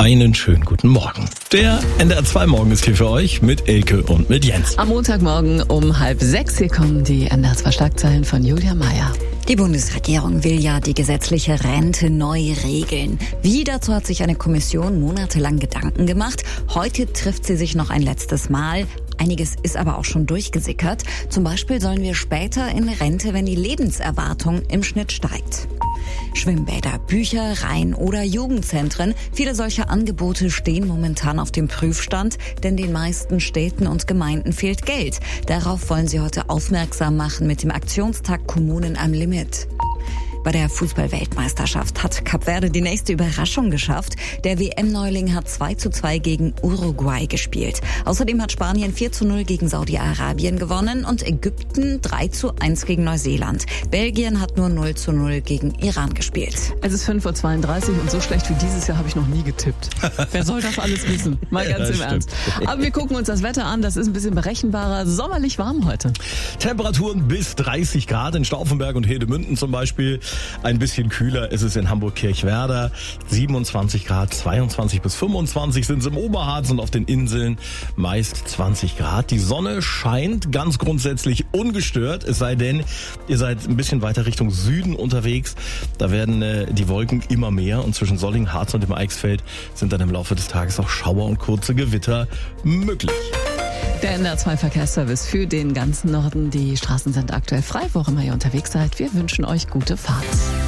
Einen schönen guten Morgen. Der NDR 2 Morgen ist hier für euch mit Elke und mit Jens. Am Montagmorgen um 5:30 hier kommen die NDR 2 Schlagzeilen von Julia Meyer. Die Bundesregierung will ja die gesetzliche Rente neu regeln. Wie, dazu hat sich eine Kommission monatelang Gedanken gemacht. Heute trifft sie sich noch ein letztes Mal. Einiges ist aber auch schon durchgesickert. Zum Beispiel sollen wir später in Rente, wenn die Lebenserwartung im Schnitt steigt. Schwimmbäder, Büchereien oder Jugendzentren. Viele solcher Angebote stehen momentan auf dem Prüfstand, denn den meisten Städten und Gemeinden fehlt Geld. Darauf wollen sie heute aufmerksam machen mit dem Aktionstag Kommunen am Limit. Bei der Fußball-Weltmeisterschaft hat Kap Verde die nächste Überraschung geschafft. Der WM-Neuling hat 2:2 gegen Uruguay gespielt. Außerdem hat Spanien 4:0 gegen Saudi-Arabien gewonnen und Ägypten 3:1 gegen Neuseeland. Belgien hat nur 0:0 gegen Iran gespielt. Es ist 5:32 und so schlecht wie dieses Jahr habe ich noch nie getippt. Wer soll das alles wissen? Mal ganz im Ernst. Aber wir gucken uns das Wetter an, das ist ein bisschen berechenbarer. Sommerlich warm heute. Temperaturen bis 30 Grad in Stauffenberg und Hedemünden zum Beispiel. Ein bisschen kühler ist es in Hamburg-Kirchwerder. 27 Grad, 22 bis 25 sind es im Oberharz und auf den Inseln meist 20 Grad. Die Sonne scheint ganz grundsätzlich ungestört, es sei denn, ihr seid ein bisschen weiter Richtung Süden unterwegs. Da werden die Wolken immer mehr und zwischen Solling, Harz und dem Eichsfeld sind dann im Laufe des Tages auch Schauer und kurze Gewitter möglich. Der NDR 2 Verkehrsservice für den ganzen Norden. Die Straßen sind aktuell frei, wo auch immer ihr unterwegs seid. Wir wünschen euch gute Fahrt.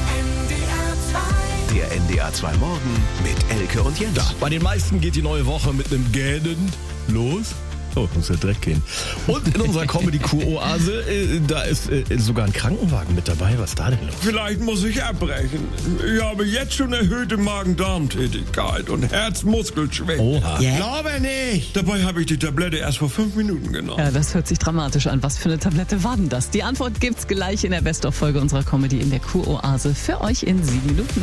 Der NDR 2 Morgen mit Elke und Jens. Ja, bei den meisten geht die neue Woche mit einem Gähnen los. Oh, muss ja direkt gehen. Und in unserer Comedy-Kur-Oase, da ist sogar ein Krankenwagen mit dabei. Was ist da denn los? Vielleicht muss ich abbrechen. Ich habe jetzt schon erhöhte Magen-Darm-Tätigkeit und Herzmuskelschwäche. Oha. Yeah. Glaube nicht. Dabei habe ich die Tablette erst vor 5 Minuten genommen. Ja, das hört sich dramatisch an. Was für eine Tablette war denn das? Die Antwort gibt's gleich in der Best-of-Folge unserer Comedy in der Kur-Oase für euch in 7 Minuten.